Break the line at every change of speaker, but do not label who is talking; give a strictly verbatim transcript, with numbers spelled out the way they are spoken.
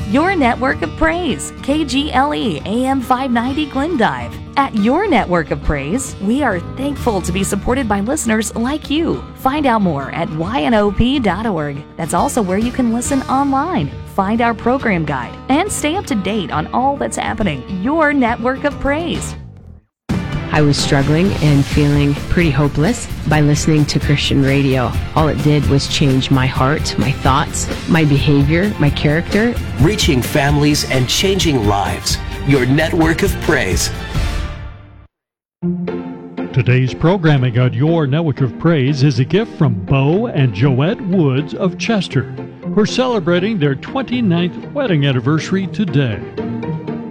Your Network of Praise, K G L E A M five ninety Glendive. At Your Network of Praise, we are thankful to be supported by listeners like you. Find out more at Y N O P dot org. That's also where you can listen online, find our program guide, and stay up to date on all that's happening. Your Network of Praise.
I was struggling and feeling pretty hopeless by listening to Christian radio. All it did was change my heart, my thoughts, my behavior, my character.
Reaching families and changing lives. Your Network of Praise.
Today's programming on Your Network of Praise is a gift from Bo and Joette Woods of Chester, who are celebrating their twenty-ninth wedding anniversary today.